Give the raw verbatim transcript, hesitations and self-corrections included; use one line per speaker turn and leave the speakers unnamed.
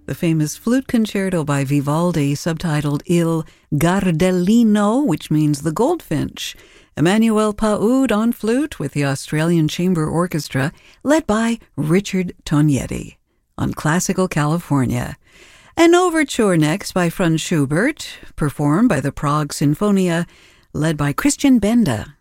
the famous flute concerto by Vivaldi, subtitled Il Gardellino, which means the goldfinch. Emmanuel Paoud on flute with the Australian Chamber Orchestra, led by Richard Tognetti. On Classical California. An overture next by Franz Schubert, performed by the Prague Sinfonia, led by Christian Benda.